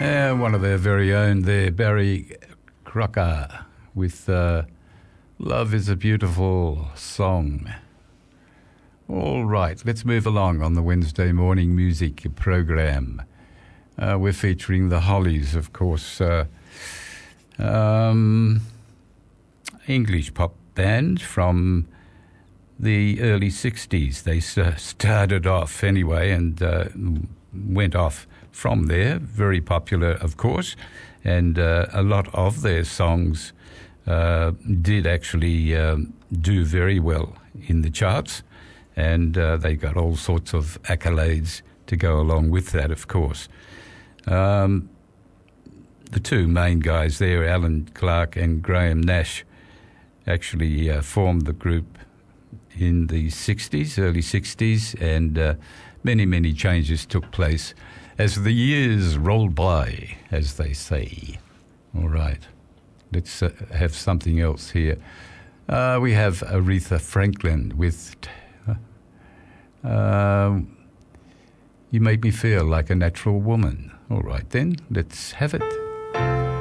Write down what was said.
One of their very own there, Barry Crocker, with Love is a Beautiful Song. All right, let's move along on the Wednesday morning music program. We're featuring the Hollies, of course, English pop band from the early 60s. They started off anyway and went off from there. Very popular, of course, and a lot of their songs did actually do very well in the charts, and they got all sorts of accolades to go along with that, of course. The two main guys there, Alan Clark and Graham Nash, actually formed the group in the 60s, early 60s, and many changes took place as the years rolled by, as they say. All right, let's have something else here. We have Aretha Franklin with You Make Me Feel Like a Natural Woman. All right then, let's have it.